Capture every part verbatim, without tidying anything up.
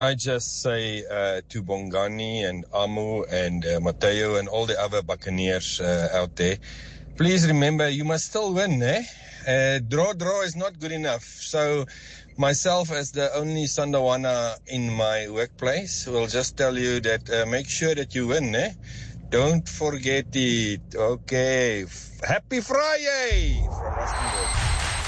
I just say uh, to Bongani and Amu and uh, Mateo and all the other Buccaneers uh, out there, please remember you must still win, eh? Uh, draw, draw is not good enough. So myself as the only Sandawana in my workplace will just tell you that uh, make sure that you win, eh? Don't forget it. Okay. Happy Friday from Rustenburg.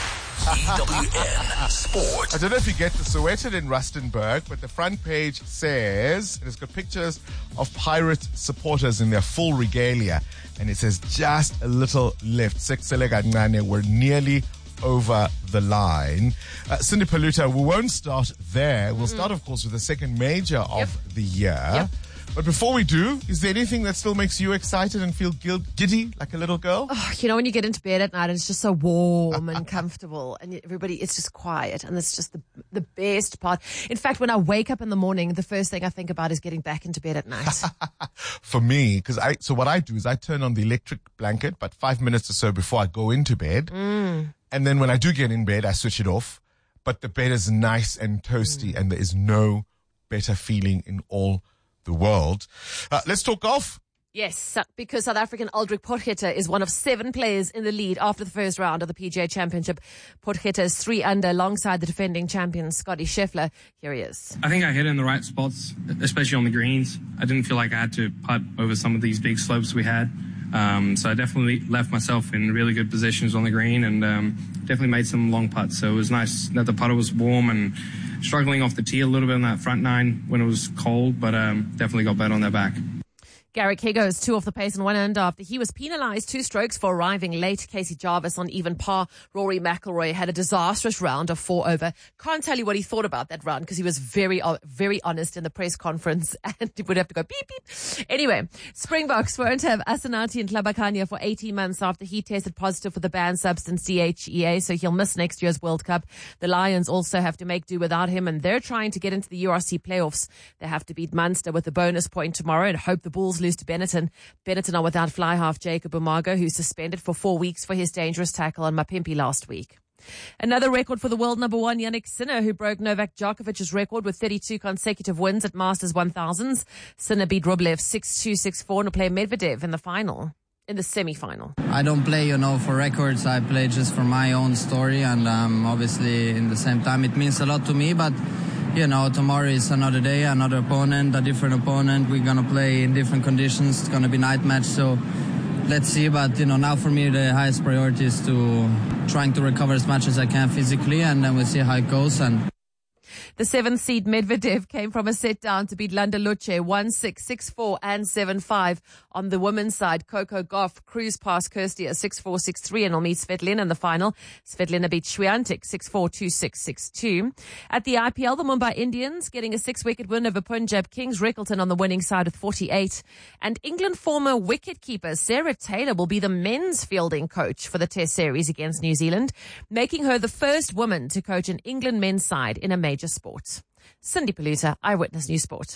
E W N Sport. I don't know if you get the Sowetan in Rustenburg, but the front page says, and it's got pictures of Pirate supporters in their full regalia, and it says just a little lift. Sexele kancane, we're nearly over the line. Uh, Cindy Paluta, we won't start there. We'll mm-hmm. start, of course, with the second major of yep. the year. Yep. But before we do, is there anything that still makes you excited and feel giddy like a little girl? Oh, you know, when you get into bed at night and it's just so warm and comfortable and everybody, it's just quiet and it's just the the best part. In fact, when I wake up in the morning, the first thing I think about is getting back into bed at night. For me, because I, so what I do is I turn on the electric blanket, but five minutes or so before I go into bed. Mm. And then when I do get in bed, I switch it off. But the bed is nice and toasty mm. and there is no better feeling in all the world. Uh, let's talk golf. Yes, because South African Aldrich Potgieter is one of seven players in the lead after the first round of the P G A Championship. Potgieter is three under alongside the defending champion Scotty Scheffler. Here he is. I think I hit in the right spots, especially on the greens. I didn't feel like I had to putt over some of these big slopes we had. Um, so I definitely left myself in really good positions on the green and um, definitely made some long putts. So it was nice that the putter was warm and struggling off the tee a little bit on that front nine when it was cold, but um, definitely got better on their back. Garrick Higgos, two off the pace and one under after he was penalised two strokes for arriving late. Casey Jarvis on even par. Rory McIlroy had a disastrous round of four over. Can't tell you what he thought about that round because he was very, uh, very honest in the press conference and he would have to go beep, beep. Anyway, Springboks won't have Asanati and Tlabakanya for eighteen months after he tested positive for the banned substance D H E A, so he'll miss next year's World Cup. The Lions also have to make do without him and they're trying to get into the U R C playoffs. They have to beat Munster with a bonus point tomorrow and hope the Bulls lose to Benetton. Benetton are without fly half Jacob Umaga, who's suspended for four weeks for his dangerous tackle on Mapimpi last week. Another record for the world number one, Yannick Sinner, who broke Novak Djokovic's record with thirty-two consecutive wins at Masters one thousands. Sinner beat Rublev six two, six four and will play Medvedev in the final. In the semi-final. I don't play, you know, for records. I play just for my own story and um, obviously in the same time it means a lot to me, but you know, tomorrow is another day, another opponent, a different opponent. We're going to play in different conditions. It's going to be night match, so let's see. But, you know, now for me the highest priority is to trying to recover as much as I can physically and then we'll see how it goes. And the seventh seed Medvedev came from a set down to beat Landa Luce one six, six four and seven five. On the women's side, Coco Gauff cruised past Kirsty six four, six three and will meet Svetlana in the final. Svetlana beat Swiatek six four, two six, six two. At the I P L, the Mumbai Indians getting a six-wicket win over Punjab Kings. Rickleton on the winning side with forty-eight. And England former wicketkeeper Sarah Taylor will be the men's fielding coach for the Test series against New Zealand, making her the first woman to coach an England men's side in a major sport. Cindy Paluta, Eyewitness News Sport.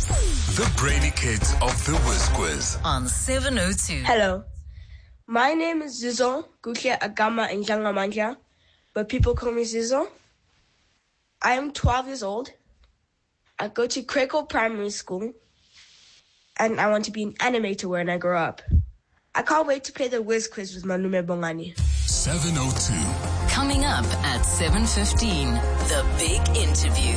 The Brainy Kids of the Whiz Quiz on seven oh two. Hello, my name is Zizo Gukia Agama Njangamanja, but people call me Zizo. I am twelve years old. I go to Kreko Primary School, and I want to be an animator when I grow up. I can't wait to play the Whiz Quiz with Malume Bongani. seven oh two. Coming up at seven fifteen, the big interview.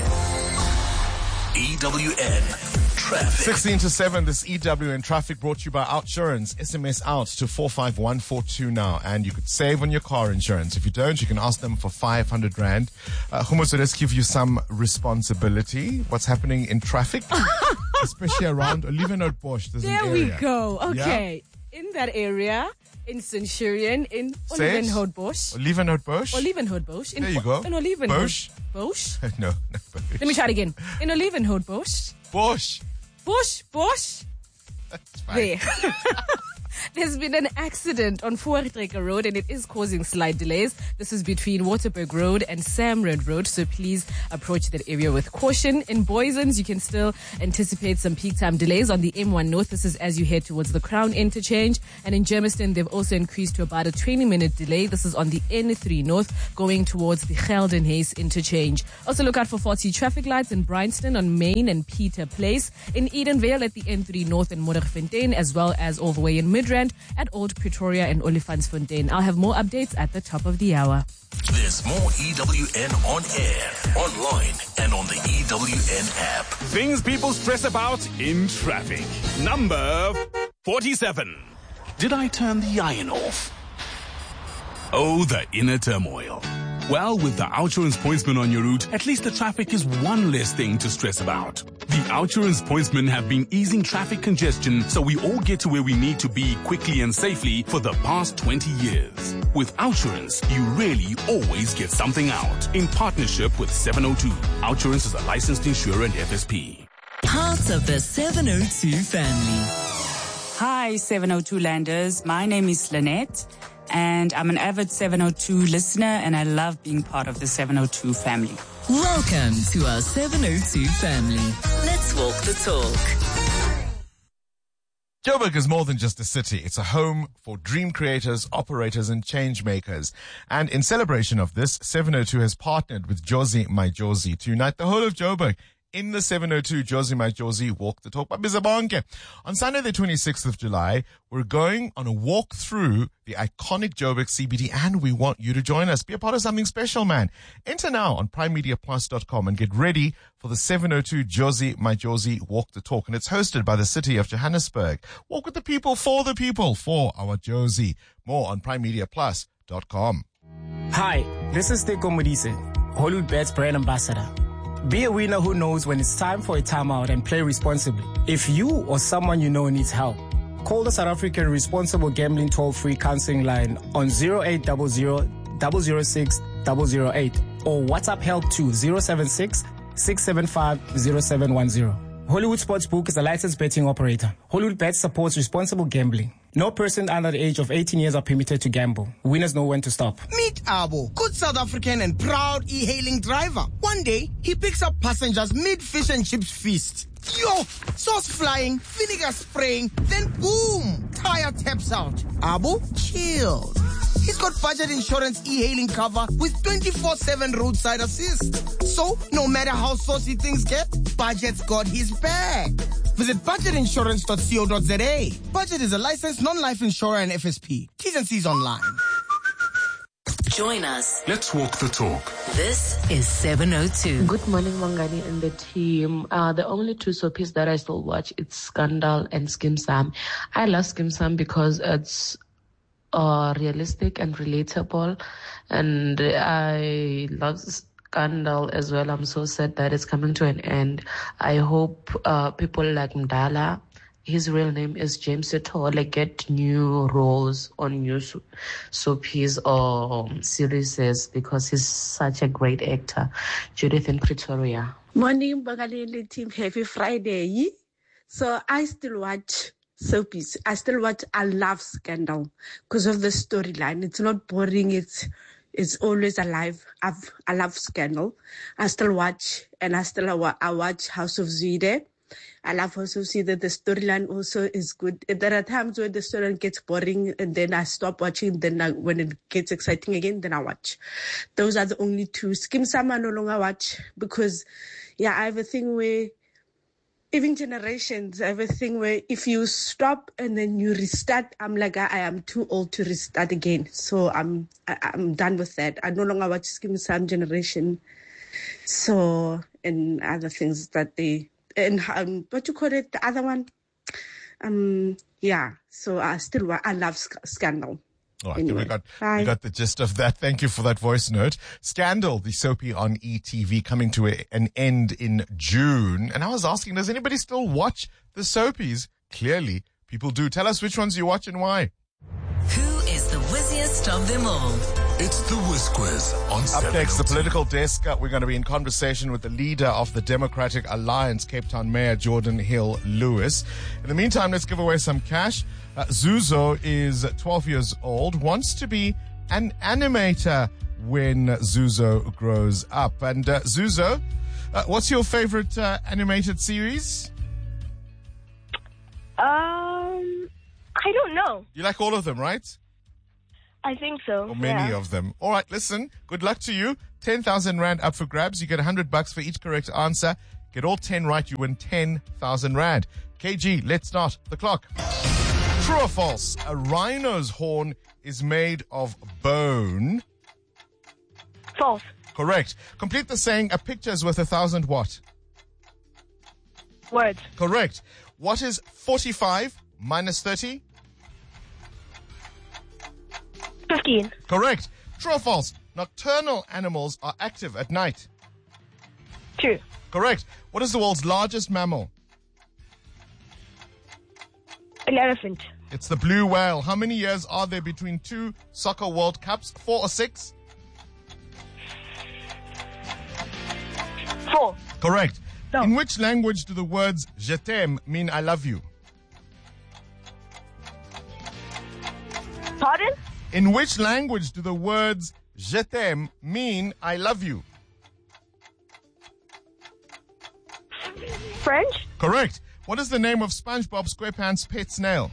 E W N Traffic. sixteen to seven, this E W N Traffic brought to you by Outsurance. S M S out to four five one four two now, and you could save on your car insurance. If you don't, you can ask them for five hundred rand. Uh, Humo, so let's give you some responsibility. What's happening in traffic, especially around Olivenhout-Bosch. There we go. Okay. Yeah? In that area, in Centurion, in Olivenhout-Bosch. Olivenhout-Bosch? Olivenhout-Bosch. There you go. In Olivenhout Bosch? Bosch? no, no, Bosch. Let me try it again. In Olivenhout-Bosch. Bosch. Bosch, Bosch. That's fine. There. There's been an accident on Voortrekker Road and it is causing slight delays. This is between Waterberg Road and Samred Road, so please approach that area with caution. In Boysens, you can still anticipate some peak time delays on the M one North. This is as you head towards the Crown interchange. And in Germiston, they've also increased to about a twenty minute delay. This is on the N three North going towards the Geldenhuys interchange. Also look out for faulty traffic lights in Bryanston on Main and Peter Place, in Edenvale at the N three North and Modderfontein, as well as all the way in Midrand at Old Pretoria and Olifantsfontein. I'll have more updates at the top of the hour. There's more E W N on air, online, and on the E W N app. Things people stress about in traffic. Number forty-seven. Did I turn the iron off? Oh, the inner turmoil. Well, with the Outsurance Pointsman on your route, at least the traffic is one less thing to stress about. The Outsurance Pointsmen have been easing traffic congestion so we all get to where we need to be quickly and safely for the past twenty years. With Outsurance, you really always get something out. In partnership with seven oh two. Outsurance is a licensed insurer and F S P. Part of the seven oh two family. Hi, seven oh two landers. My name is Lynette, and I'm an avid seven oh two listener, and I love being part of the seven oh two family. Welcome to our seven oh two family. Let's walk the talk. Joburg is more than just a city. It's a home for dream creators, operators, and change makers. And in celebration of this, seven oh two has partnered with Jozi My Jozi to unite the whole of Joburg in the seven oh two Jozi My Jozi Walk the Talk. On Sunday the twenty-sixth of July, we're going on a walk through the iconic Joburg C B D, and we want you to join us. Be a part of something special, man. Enter now on prime media plus dot com and get ready for the seven oh two Jozi My Jozi Walk the Talk. And it's hosted by the city of Johannesburg. Walk with the people, for the people, for our Jozi. More on prime media plus dot com. Hi, this is Teko Modise, Hollywood Bets brand ambassador. Be a winner who knows when it's time for a timeout and play responsibly. If you or someone you know needs help, call the South African Responsible Gambling Toll-Free Counseling Line on zero eight zero zero, zero zero six, zero zero eight or WhatsApp help to zero seven six, six seven five, zero seven one zero. Hollywood Sportsbook is a licensed betting operator. Hollywood Bets supports responsible gambling. No person under the age of eighteen years are permitted to gamble. Winners know when to stop. Meet Abo, good South African and proud e-hailing driver. One day, he picks up passengers mid-fish and chips feast. Yo, sauce flying, vinegar spraying, then boom, tire taps out. Abo, chill. He's got budget insurance e-hailing cover with twenty-four seven roadside assist. So, no matter how saucy things get, Budget's got his back. Visit budget insurance dot co dot za. Budget is a licensed non-life insurer and F S P. T's and C's online. Join us. Let's walk the talk. This is seven oh two. Good morning, Mangani and the team. Uh, the only two soapies that I still watch, it's Scandal and Skim Sam. I love Skim Sam because it's uh, realistic and relatable, and I love Scandal as well. I'm so sad that it's coming to an end. I hope uh, people like Mdala, his real name is James Setole, get new roles on new so- soapies or um, series because he's such a great actor. Judith in Pretoria. Morning, Bangalore team. Happy Friday. So I still watch soapies. I still watch. I love Scandal because of the storyline. It's not boring. It's it's always alive. I've, I love Scandal. I still watch, and I still I watch House of Zwide. I love also see that the storyline also is good. There are times when the storyline gets boring and then I stop watching. Then I, when it gets exciting again, then I watch. Those are the only two. Skim Sam I no longer watch because, yeah, I have a thing where, even generations, I have a thing where if you stop and then you restart, I'm like, I, I am too old to restart again. So I'm I, I'm done with that. I no longer watch Skim Sam generation. So, and other things that they... And um, what you call it, the other one? Um, yeah, so I still, I love sc- Scandal. Oh, anyway, we got we got the gist of that. Thank you for that voice note. Scandal, the soapy on E T V, coming to a, an end in June. And I was asking, does anybody still watch the soapies? Clearly, people do. Tell us which ones you watch and why. Who is the wizziest of them all? It's the Whiz Quiz on Up next, the political desk. Uh, we're going to be in conversation with the leader of the Democratic Alliance, Cape Town Mayor Jordan Hill Lewis. In the meantime, let's give away some cash. Uh, Zuzo is twelve years old, wants to be an animator when Zuzo grows up. And uh, Zuzo, uh, what's your favorite uh, animated series? Um, I don't know. You like all of them, right? I think so. Or many yeah. of them. All right, listen, good luck to you. ten thousand rand up for grabs. You get one hundred bucks for each correct answer. Get all ten right, you win ten thousand rand. K G, let's start the clock. True or false? A rhino's horn is made of bone. False. Correct. Complete the saying, a picture is worth a thousand what? Words. Correct. What is forty-five minus thirty? fifteen. Correct. True or false? Nocturnal animals are active at night. True. Correct. What is the world's largest mammal? An elephant. It's the blue whale. How many years are there between two soccer World Cups? Four or six? Four. Correct. No. In which language do the words je t'aime mean I love you? Pardon? In which language do the words je t'aime mean I love you? French? Correct. What is the name of SpongeBob SquarePants' pet snail?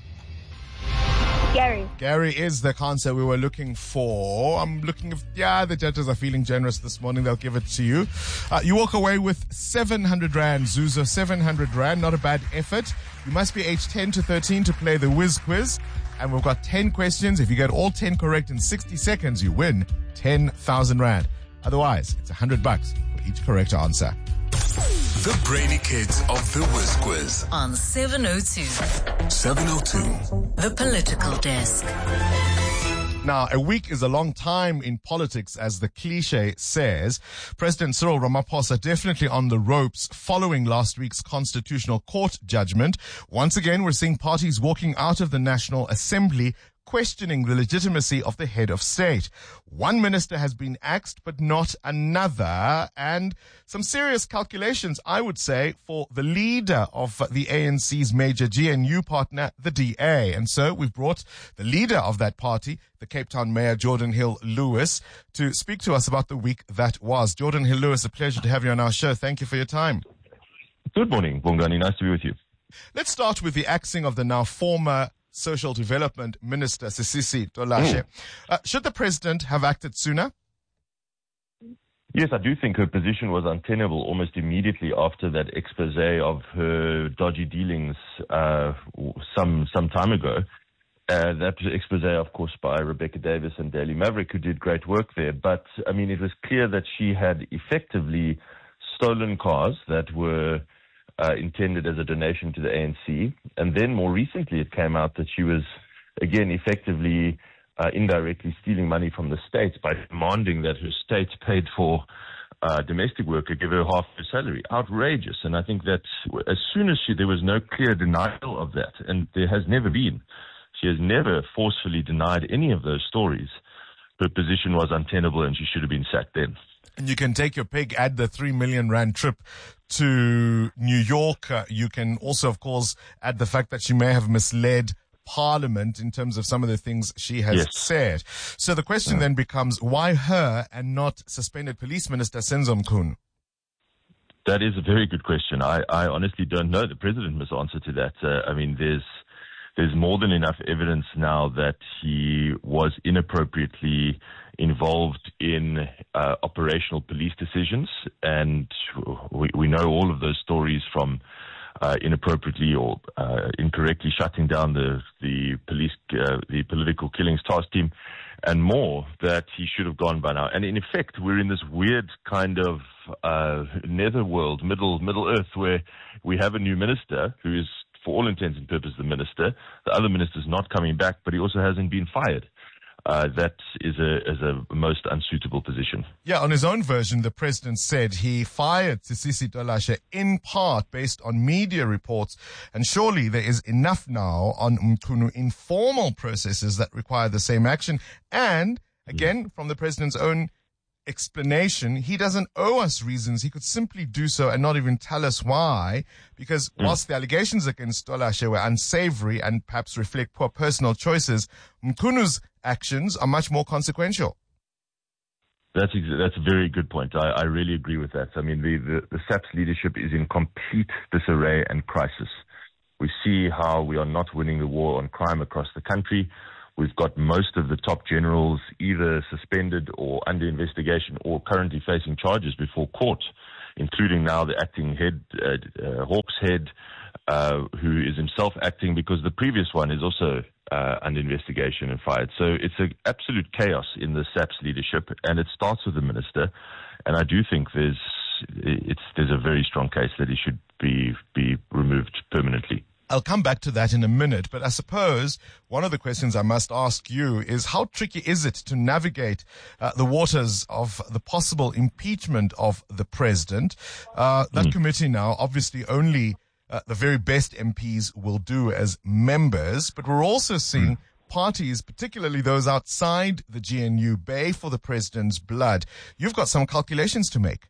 Gary. Gary is the answer we were looking for. I'm looking if, yeah, the judges are feeling generous this morning. They'll give it to you. Uh, you walk away with seven hundred rand, Zuzo, seven hundred rand. Not a bad effort. You must be aged ten to thirteen to play the Whiz Quiz. And we've got ten questions. If you get all ten correct in sixty seconds, you win ten thousand rand. Otherwise, it's one hundred bucks for each correct answer. The Brainy Kids of the Whiz Quiz on seven oh two. seven oh two. The Political Desk. Now, a week is a long time in politics, as the cliche says. President Cyril Ramaphosa definitely on the ropes following last week's Constitutional Court judgment. Once again, we're seeing parties walking out of the National Assembly questioning the legitimacy of the head of state. One minister has been axed, but not another. And some serious calculations, I would say, for the leader of the A N C's major G N U partner, the D A. And so we've brought the leader of that party, the Cape Town Mayor, Jordan Hill Lewis, to speak to us about the week that was. Jordan Hill Lewis, a pleasure to have you on our show. Thank you for your time. Good morning, Bongani. Nice to be with you. Let's start with the axing of the now former Social Development Minister, Sisisi Tolashe. Mm. Uh, should the president have acted sooner? Yes, I do think her position was untenable almost immediately after that expose of her dodgy dealings uh, some some time ago. Uh, that expose, of course, by Rebecca Davis and Daily Maverick, who did great work there. But, I mean, it was clear that she had effectively stolen cars that were Uh, intended as a donation to the A N C. And then more recently it came out that she was, again, effectively uh, indirectly stealing money from the state by demanding that her state paid for uh, domestic worker give her half her salary. Outrageous. And I think that as soon as she, there was no clear denial of that, and there has never been, she has never forcefully denied any of those stories, her position was untenable and she should have been sacked then. And you can take your pig, add the three million rand trip to New York. Uh, you can also, of course, add the fact that she may have misled Parliament in terms of some of the things she has yes. said. So the question yeah. then becomes, why her and not suspended Police Minister Senzo Mchunu? That is a very good question. I, I honestly don't know. The president must answer to that. Uh, I mean, there's there's more than enough evidence now that he was inappropriately involved in uh, operational police decisions, and we, we know all of those stories from uh, inappropriately or uh, incorrectly shutting down the the police uh, the political killings task team, and more, that he should have gone by now. And in effect, we're in this weird kind of uh, netherworld, middle middle earth, where we have a new minister who is, for all intents and purposes, the minister. The other minister's not coming back, but he also hasn't been fired. Uh, that is a is a most unsuitable position. Yeah, on his own version, the president said he fired Sisisi Tolashe in part based on media reports, and surely there is enough now on Mchunu informal processes that require the same action. And again, from the president's own explanation, he doesn't owe us reasons. He could simply do so and not even tell us why, because whilst the allegations against Tolashe were unsavory and perhaps reflect poor personal choices, Mkhunu's actions are much more consequential. That's ex- that's a very good point. I, I really agree with that. I mean, the, the, the SAPS leadership is in complete disarray and crisis. We see how we are not winning the war on crime across the country. We've got most of the top generals either suspended or under investigation or currently facing charges before court, including now the acting head, uh, uh, Hawks head, uh, who is himself acting because the previous one is also uh, under investigation and fired. So it's an absolute chaos in the SAPS leadership, and it starts with the minister. And I do think there's it's there's a very strong case that he should be be removed permanently. I'll come back to that in a minute, but I suppose one of the questions I must ask you is how tricky is it to navigate uh, the waters of the possible impeachment of the president? Uh, that mm. committee now, obviously only uh, the very best M Ps will do as members, but we're also seeing mm. parties, particularly those outside the G N U, bay for the president's blood. You've got some calculations to make.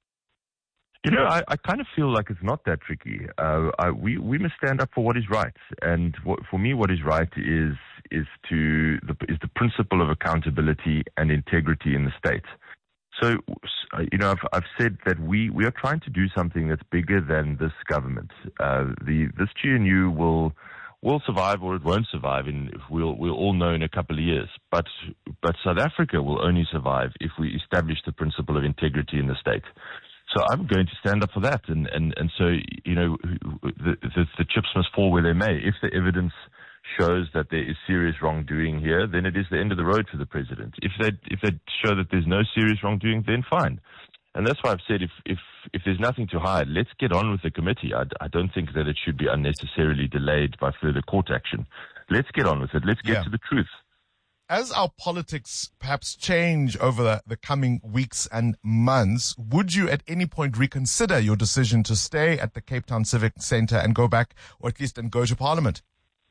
You know, I, I kind of feel like it's not that tricky. Uh, I, we we must stand up for what is right, and what, for me, what is right is is to the, is the principle of accountability and integrity in the state. So, you know, I've I've said that we, we are trying to do something that's bigger than this government. Uh, the this G N U will will survive or it won't survive, and we'll we'll all know in a couple of years. But but South Africa will only survive if we establish the principle of integrity in the state. So I'm going to stand up for that, and, and, and so, you know, the, the, the chips must fall where they may. If the evidence shows that there is serious wrongdoing here, then it is the end of the road for the president. If they if they show that there's no serious wrongdoing, then fine. And that's why I've said if if, if there's nothing to hide, let's get on with the committee. I, I don't think that it should be unnecessarily delayed by further court action. Let's get on with it. Let's get yeah. to the truth. As our politics perhaps change over the, the coming weeks and months, would you at any point reconsider your decision to stay at the Cape Town Civic Centre and go back, or at least and go to Parliament?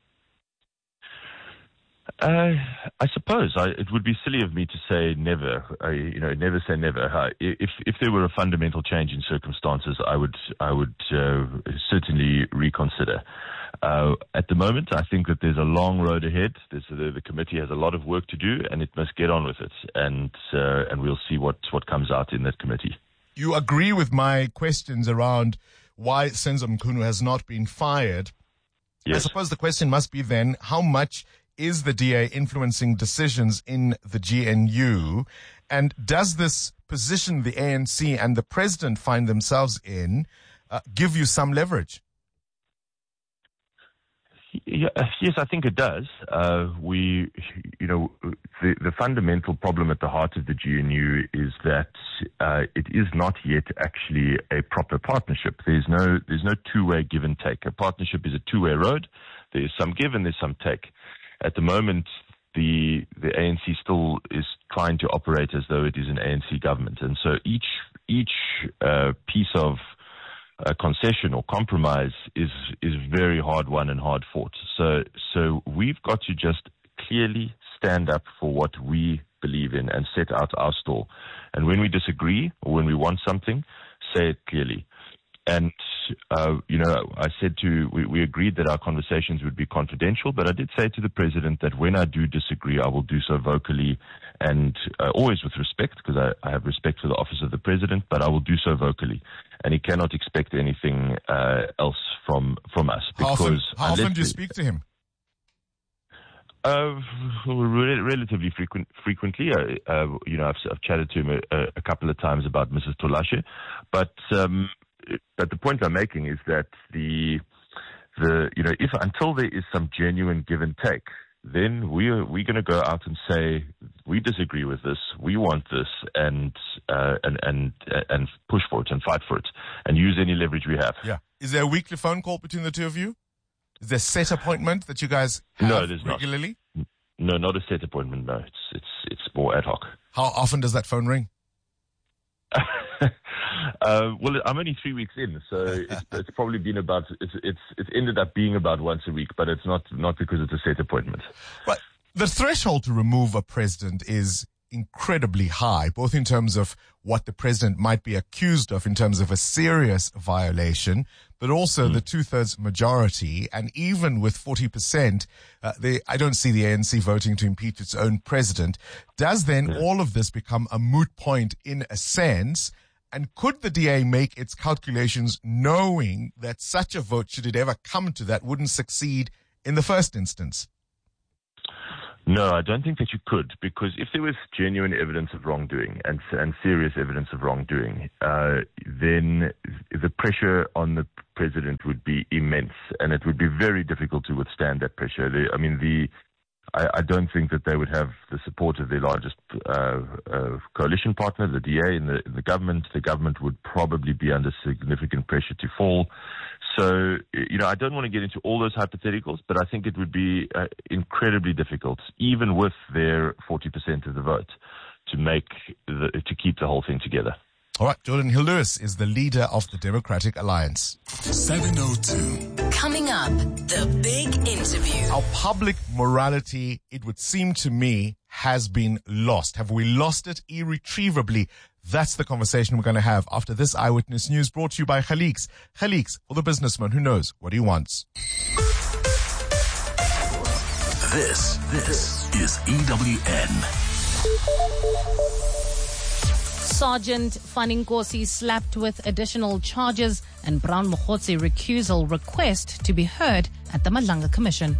Uh, I suppose I, it would be silly of me to say never. I, you know, never say never. I, if if there were a fundamental change in circumstances, I would I would uh, certainly reconsider. Uh, at the moment, I think that there's a long road ahead. There's, the, the committee has a lot of work to do, and it must get on with it. And uh, and we'll see what what comes out in that committee. You agree with my questions around why Senzo Mkhunu has not been fired? Yes. I suppose the question must be then, how much is the D A influencing decisions in the G N U? And does this position the A N C and the president find themselves in uh, give you some leverage? Yeah, yes, I think it does. Uh, we, you know, the, the fundamental problem at the heart of the G N U is that uh, it is not yet actually a proper partnership. There's no, there's no two-way give and take. A partnership is a two-way road. There's some give and there's some take. At the moment, the the A N C still is trying to operate as though it is an A N C government, and so each each uh, piece of uh, concession or compromise is is very hard won and hard fought. So so we've got to just clearly stand up for what we believe in and set out our stall. And when we disagree or when we want something, say it clearly. And, uh, you know, I said to, we, we agreed that our conversations would be confidential, but I did say to the president that when I do disagree, I will do so vocally and uh, always with respect, because I, I have respect for the office of the president, but I will do so vocally. And he cannot expect anything uh, else from, from us. How often, how often do you speak to him? Uh, re- relatively frequent, frequently. Uh, uh, you know, I've, I've chatted to him a, a couple of times about Missus Tolashe, but, um, But the point I'm making is that the the you know if until there is some genuine give and take, then we are we're going to go out and say we disagree with this, we want this, and uh, and and and push for it and fight for it and use any leverage we have. Yeah. Is there a weekly phone call between the two of you? Is there a set appointment that you guys have no, there's regularly? Not. No, not a set appointment. No, it's it's it's more ad hoc. How often does that phone ring? Uh, well, I'm only three weeks in, so it's, it's probably been about, it's, it's, it's ended up being about once a week, but it's not, not because it's a set appointment. But The threshold to remove a president is incredibly high, both in terms of what the president might be accused of in terms of a serious violation, but also mm. the two-thirds majority. And even with forty percent, uh, they, I don't see the A N C voting to impeach its own president. Does then yeah. all of this become a moot point in a sense? And could the D A make its calculations knowing that such a vote, should it ever come to that, wouldn't succeed in the first instance? No, I don't think that you could, because if there was genuine evidence of wrongdoing and and serious evidence of wrongdoing, uh, then the pressure on the president would be immense, and it would be very difficult to withstand that pressure. The, I mean, the I, I don't think that they would have the support of their largest uh, uh, coalition partner, the D A, and the, the government. The government would probably be under significant pressure to fall. So, you know, I don't want to get into all those hypotheticals, but I think it would be uh, incredibly difficult, even with their forty percent of the vote, to make the, to keep the whole thing together. All right, Jordan Hill-Lewis is the leader of the Democratic Alliance. seven oh two. Coming up, the big interview. Our public morality, it would seem to me, has been lost. Have we lost it irretrievably? That's the conversation we're going to have after this Eyewitness News, brought to you by Khaliq's. Khaliq's, for the businessman who knows what he wants. This, this is E W N. Sergeant Faninkosi slapped with additional charges, and Brown Mokhotsi recusal request to be heard at the Malanga Commission.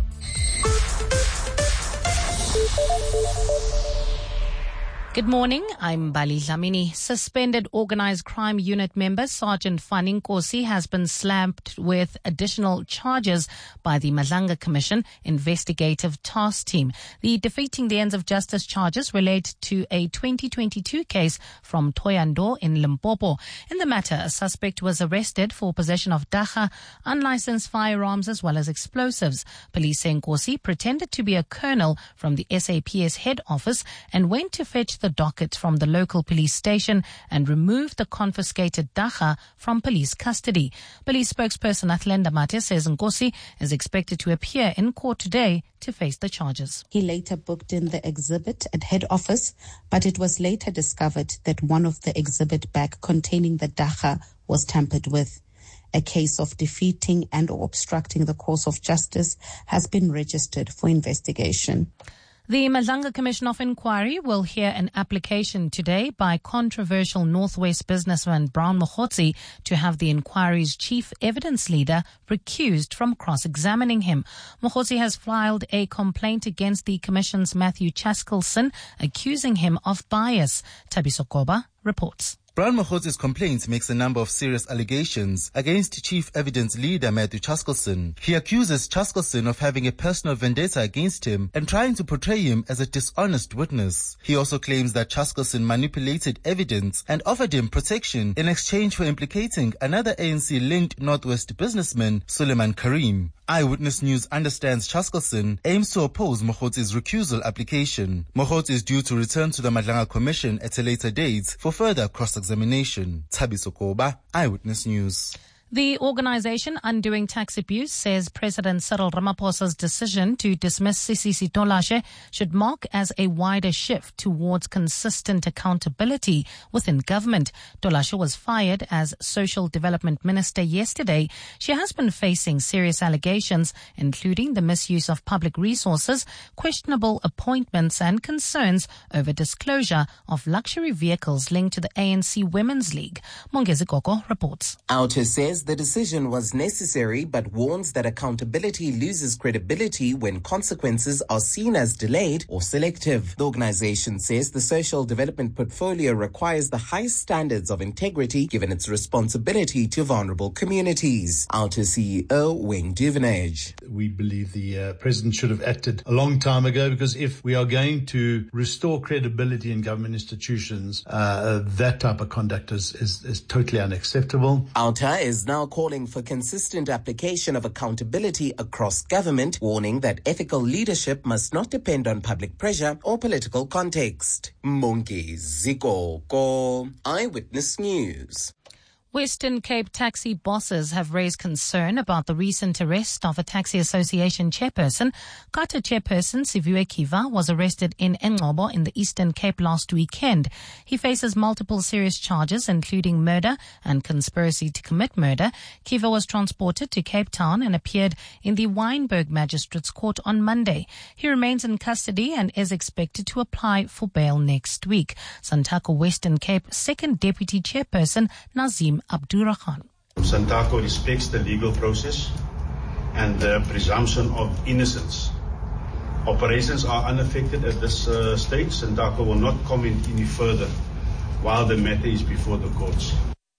Good morning, I'm Bali Dlamini. Suspended Organised Crime Unit member Sergeant Faninkosi has been slapped with additional charges by the Malanga Commission Investigative Task Team. The Defeating the Ends of Justice charges relate to a twenty twenty-two case from Thohoyandou in Limpopo. In the matter, a suspect was arrested for possession of dacha, unlicensed firearms as well as explosives. Police say Nkosi pretended to be a colonel from the S A P S head office and went to fetch the docket from the local police station and removed the confiscated dacha from police custody. Police spokesperson Athlenda Mate says Nkosi is expected to appear in court today to face the charges. He later booked in the exhibit at head office, but it was later discovered that one of the exhibit bag containing the dacha was tampered with. A case of defeating and or obstructing the course of justice has been registered for investigation. The Malanga Commission of Inquiry will hear an application today by controversial Northwest businessman Brown Mokhotsi to have the inquiry's chief evidence leader recused from cross-examining him. Mokhotsi has filed a complaint against the Commission's Matthew Chaskelson, accusing him of bias. Thabiso Koba reports. Brown Mokhotsi's complaint makes a number of serious allegations against Chief Evidence Leader Matthew Chaskelson. He accuses Chaskelson of having a personal vendetta against him and trying to portray him as a dishonest witness. He also claims that Chaskelson manipulated evidence and offered him protection in exchange for implicating another A N C-linked Northwest businessman, Suleiman Karim. Eyewitness News understands Chaskelson aims to oppose Mokhotsi's recusal application. Mokhotsi is due to return to the Malanga Commission at a later date for further cross-examination. Thabiso Koba, Eyewitness News. The organization Undoing Tax Abuse says President Cyril Ramaphosa's decision to dismiss Sisisi Tolashe should mark as a wider shift towards consistent accountability within government. Tolashe was fired as Social Development Minister yesterday. She has been facing serious allegations, including the misuse of public resources, questionable appointments and concerns over disclosure of luxury vehicles linked to the A N C Women's League. Mongezi Koko reports. Outer says the decision was necessary but warns that accountability loses credibility when consequences are seen as delayed or selective. The organization says the social development portfolio requires the highest standards of integrity given its responsibility to vulnerable communities. Outer C E O Wayne Duvenage. We believe the uh, president should have acted a long time ago, because if we are going to restore credibility in government institutions, uh, that type of conduct is, is, is totally unacceptable. Outer is now calling for consistent application of accountability across government, warning that ethical leadership must not depend on public pressure or political context. Mongezi Koko, Eyewitness News. Western Cape taxi bosses have raised concern about the recent arrest of a taxi association chairperson. Kata chairperson Siviwe Kiva was arrested in Engcobo in the Eastern Cape last weekend. He faces multiple serious charges, including murder and conspiracy to commit murder. Kiva was transported to Cape Town and appeared in the Wynberg Magistrates Court on Monday. He remains in custody and is expected to apply for bail next week. Santaco Western Cape second deputy chairperson Nazim Abdurrahman. Santaco respects the legal process and the presumption of innocence. Operations are unaffected at this uh, stage. Santaco will not comment any further while the matter is before the courts.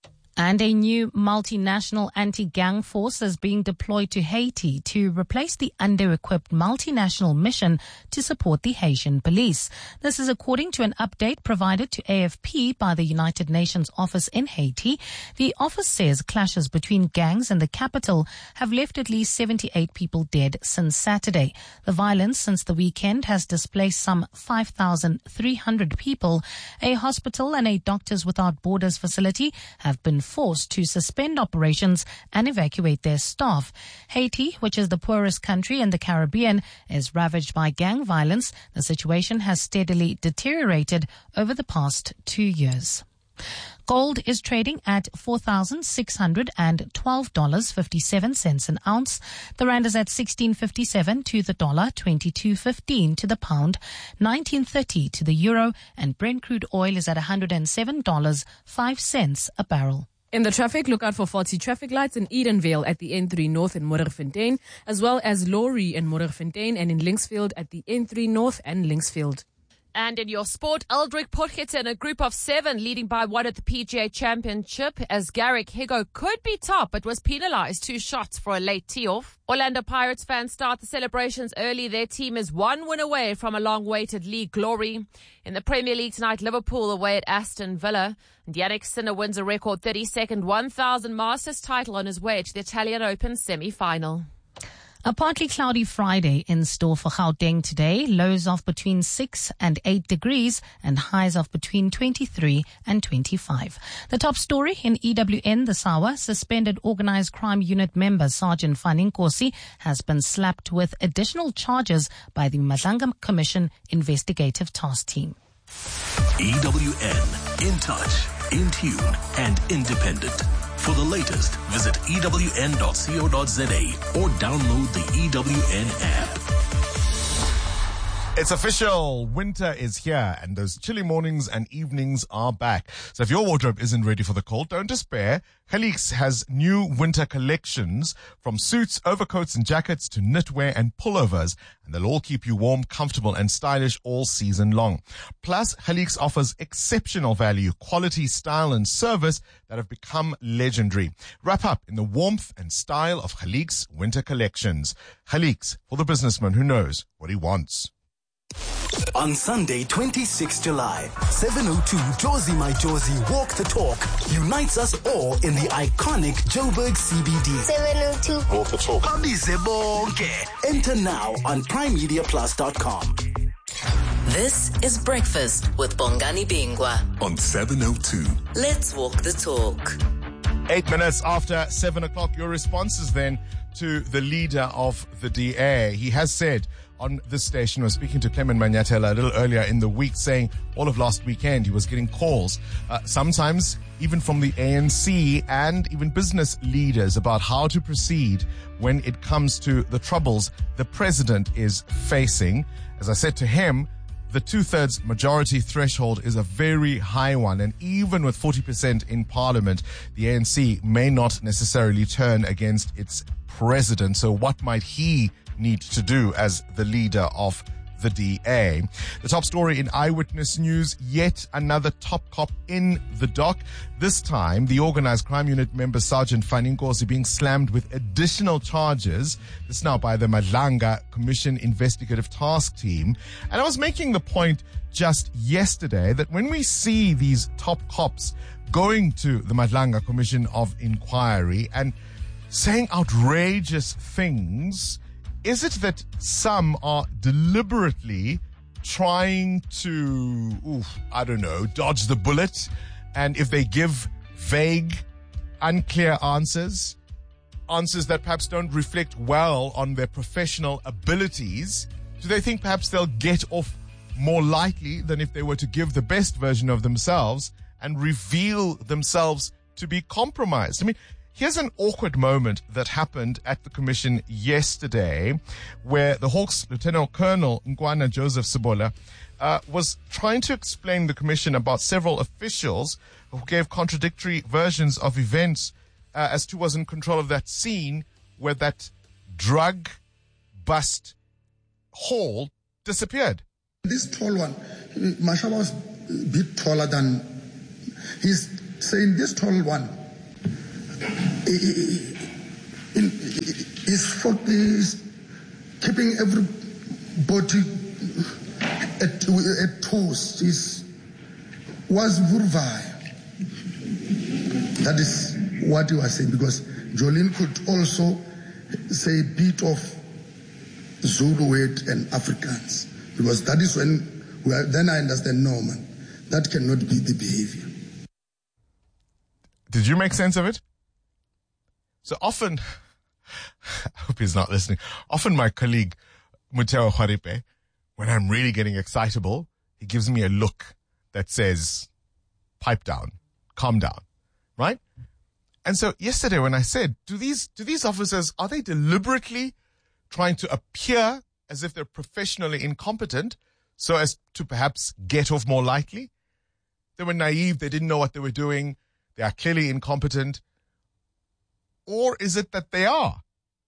And a new multinational anti-gang force is being deployed to Haiti to replace the under-equipped multinational mission to support the Haitian police. This is according to an update provided to A F P by the United Nations office in Haiti. The office says clashes between gangs in the capital have left at least seventy-eight people dead since Saturday. The violence since the weekend has displaced some five thousand three hundred people. A hospital and a Doctors Without Borders facility have been forced to suspend operations and evacuate their staff. Haiti, which is the poorest country in the Caribbean, is ravaged by gang violence. The situation has steadily deteriorated over the past two years. Gold is trading at four thousand six hundred twelve dollars and fifty-seven cents an ounce. The rand is at sixteen fifty-seven to the dollar, twenty-two fifteen to the pound, nineteen thirty to the euro, and Brent crude oil is at one hundred seven dollars and five cents a barrel. In the traffic, look out for faulty traffic lights in Edenvale at the N three North in Modderfontein, as well as Laurie in Modderfontein and in Linksfield at the N three North and Linksfield. And in your sport, Eldrick Potgieter in a group of seven leading by one at the P G A Championship as Garrick Higo could be top but was penalised two shots for a late tee-off. Orlando Pirates fans start the celebrations early. Their team is one win away from a long-awaited league glory. In the Premier League tonight, Liverpool away at Aston Villa. And Yannick Sinner wins a record thirty-second one thousand Masters title on his way to the Italian Open semi-final. A partly cloudy Friday in store for Gauteng today. Lows of between six and eight degrees and highs of between twenty-three and twenty-five. The top story in E W N this hour, suspended Organised Crime Unit member Sergeant Fanny Nkosi has been slapped with additional charges by the Madlanga Commission Investigative Task Team. E W N, in touch, in tune and independent. For the latest, visit E W N dot co dot za or download the E W N app. It's official. Winter is here and those chilly mornings and evenings are back. So if your wardrobe isn't ready for the cold, don't despair. Helix has new winter collections from suits, overcoats and jackets to knitwear and pullovers. And they'll all keep you warm, comfortable and stylish all season long. Plus, Helix offers exceptional value, quality, style and service that have become legendary. Wrap up in the warmth and style of Helix winter collections. Helix, for the businessman who knows what he wants. On Sunday, twenty-sixth July, seven oh two Josie My Josie Walk the Talk unites us all in the iconic Joburg C B D. seven oh two Walk the Talk. Babize bonke. Enter now on prime media plus dot com. This is Breakfast with Bongani Bingwa on seven oh two. Let's walk the talk. Eight minutes after seven o'clock, your responses then to the leader of the D A. He has said on this station, was speaking to Clement Manyathela a little earlier in the week, saying all of last weekend he was getting calls, uh, sometimes even from the A N C and even business leaders, about how to proceed when it comes to the troubles the president is facing. As I said to him, the two-thirds majority threshold is a very high one, and even with forty percent in parliament, the A N C may not necessarily turn against its president. So what might he need to do as the leader of the D A? The top story in Eyewitness News, yet another top cop in the dock. This time, the Organised Crime Unit member Sergeant Fanny Nkosi being slammed with additional charges. This now by the Madlanga Commission Investigative Task Team. And I was making the point just yesterday that when we see these top cops going to the Madlanga Commission of Inquiry and saying outrageous things, is it that some are deliberately trying to, oof, I don't know, dodge the bullet? And if they give vague unclear answers, answers that perhaps don't reflect well on their professional abilities? Do they think perhaps they'll get off more lightly than if they were to give the best version of themselves and reveal themselves to be compromised? I mean, here's an awkward moment that happened at the commission yesterday where the Hawks Lieutenant Colonel Nkwana Joseph Sibola uh, was trying to explain the commission about several officials who gave contradictory versions of events uh, as to who was in control of that scene where that drug bust haul disappeared. This tall one, Mashaba was a bit taller than, he's saying this tall one is for is keeping everybody at, at toast, is was Vurvai. That is what he was saying, because Jolene could also say a bit of Zulu word and Afrikaans, because that is when we are, then I understand, no man, that cannot be the behavior. Did you make sense of it? So often, I hope he's not listening, often my colleague Muteo Khwaripe, when I'm really getting excitable, he gives me a look that says, pipe down, calm down, right? And so yesterday when I said, do these, do these officers, are they deliberately trying to appear as if they're professionally incompetent so as to perhaps get off more lightly? They were naive, they didn't know what they were doing, they are clearly incompetent. Or is it that they are?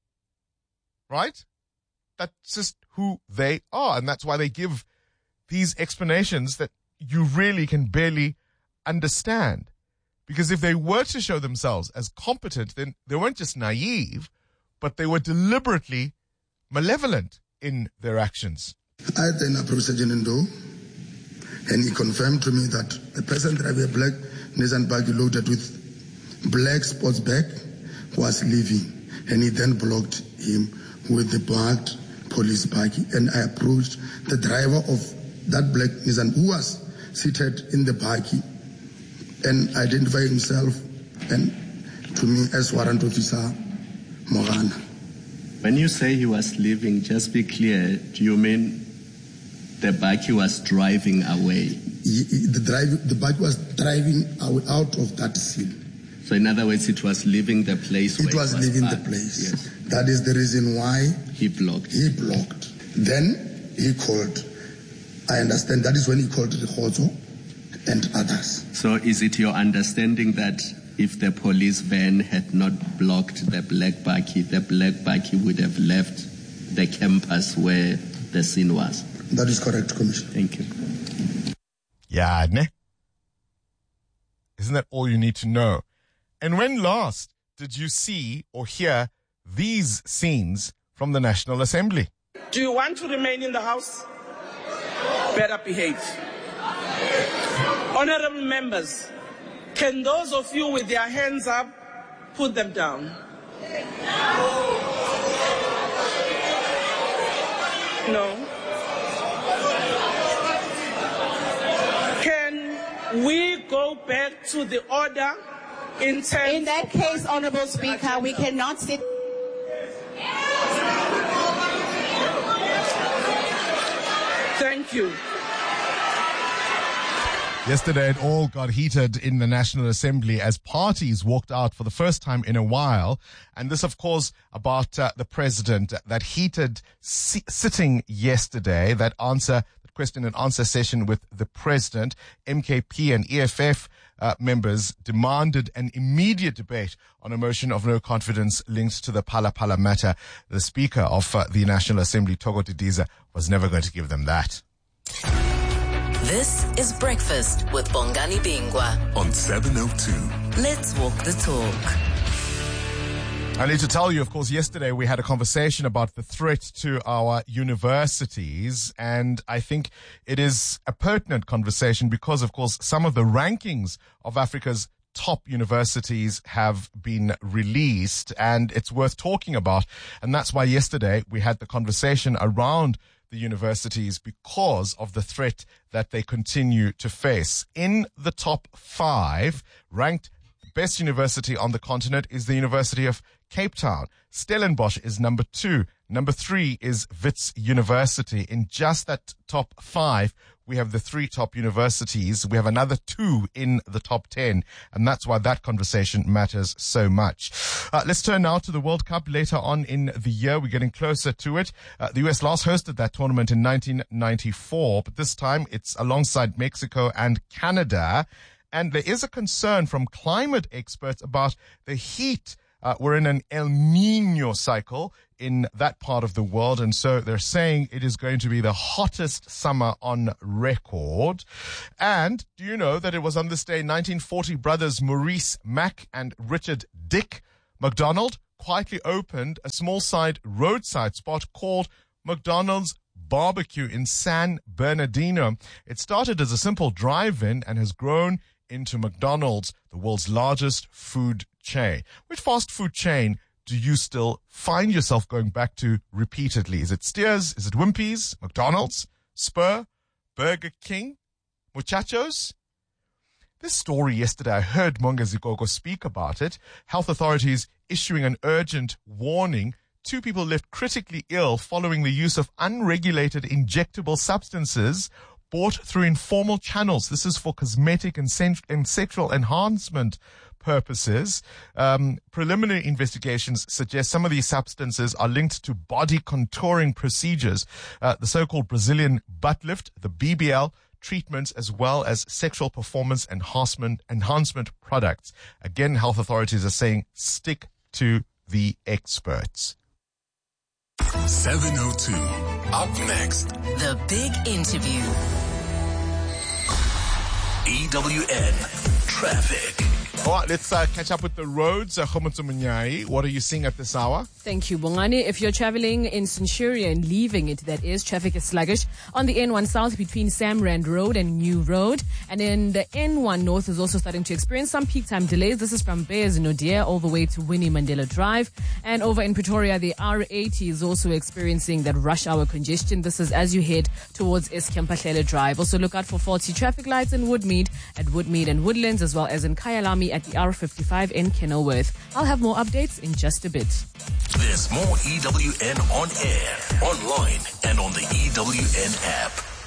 Right? That's just who they are. And that's why they give these explanations that you really can barely understand. Because if they were to show themselves as competent, then they weren't just naive, but they were deliberately malevolent in their actions. I then approached Sergeant Ndo, and he confirmed to me that the person driving a black Nissan buggy loaded with black sports bag was leaving, and he then blocked him with the marked police buggy. And I approached the driver of that black Nissan who was seated in the buggy and identified himself and to me as Warrant Officer Morana. When you say he was leaving, just be clear, do you mean the buggy was driving away? He, he, the, drive, the buggy was driving out of that scene. So in other words, it was leaving the place it where was it was leaving parked. the place. Yes. That is the reason why he blocked. He blocked. Then he called. I understand that is when he called the Khozo and others. So is it your understanding that if the police van had not blocked the black buggy, the black buggy would have left the campus where the scene was? That is correct, Commissioner. Thank you. Yeah, ne? Isn't that all you need to know? And when last did you see or hear these scenes from the National Assembly? Do you want to remain in the House? Better behave. Honorable members, can those of you with their hands up put them down? No. Can we go back to the order? In, In that case, Honorable Speaker, we cannot sit. Thank you. Yesterday, it all got heated in the National Assembly as parties walked out for the first time in a while. And this, of course, about uh, the president, that heated si- sitting yesterday, that answer, that question and answer session with the president. M K P and E F F uh, members demanded an immediate debate on a motion of no confidence linked to the Phala Phala matter. The Speaker of uh, the National Assembly, Thoko Didiza, was never going to give them that. This is Breakfast with Bongani Bingwa on seven oh two. Let's walk the talk. I need to tell you, of course, yesterday we had a conversation about the threat to our universities, and I think it is a pertinent conversation because, of course, some of the rankings of Africa's top universities have been released, and it's worth talking about. And that's why yesterday we had the conversation around the universities because of the threat that they continue to face. In the top five, ranked best university on the continent is the University of Cape Town. Stellenbosch is number two. Number three is Wits University. In just that top five, we have the three top universities. We have another two in the top ten, and that's why that conversation matters so much. Uh, let's turn now to the World Cup later on in the year. We're getting closer to it. Uh, the U S last hosted that tournament in nineteen ninety-four, but this time it's alongside Mexico and Canada. And there is a concern from climate experts about the heat. Uh, we're in an El Nino cycle in that part of the world, and so they're saying it is going to be the hottest summer on record. And do you know that it was on this day, nineteen forty, brothers Maurice Mac and Richard Dick McDonald quietly opened a small side roadside spot called McDonald's Barbecue in San Bernardino. It started as a simple drive-in and has grown into McDonald's, the world's largest food chain. Which fast food chain do you still find yourself going back to repeatedly? Is it Steers? Is it Wimpy's? McDonald's? Spur? Burger King? Muchachos? This story yesterday, I heard Monga Zikoko speak about it. Health authorities issuing an urgent warning. Two people left critically ill following the use of unregulated injectable substances bought through informal channels. This is for cosmetic and, sen- and sexual enhancement purposes. Um, preliminary investigations suggest some of these substances are linked to body contouring procedures, uh, the so-called Brazilian butt lift, the B B L treatments, as well as sexual performance enhancement enhancement products. Again, health authorities are saying stick to the experts. seven oh two. Up next, The Big Interview. E W N Traffic. All right, let's uh, catch up with the roads. Uh, what are you seeing at this hour? Thank you, Bongani. If you're traveling in Centurion, leaving it, that is, traffic is sluggish on the N one South between Samrand Road and New Road. And then the N one North is also starting to experience some peak time delays. This is from Bears Nodia all the way to Winnie Mandela Drive. And over in Pretoria, the R eighty is also experiencing that rush hour congestion. This is as you head towards Eskempahlele Drive. Also look out for faulty traffic lights in Woodmead, at Woodmead and Woodlands, as well as in Kyalami at the R fifty-five in Kenilworth. I'll have more updates in just a bit. There's more E W N on air, online, and on the E W N app.